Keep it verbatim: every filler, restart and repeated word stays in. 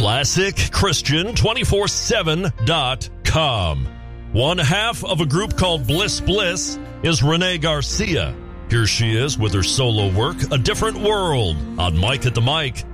classic christian two four seven dot com. One half of a group called Bliss Bliss is Renee Garcia. Here she is with her solo work, A Different World, on Mike at the Mic.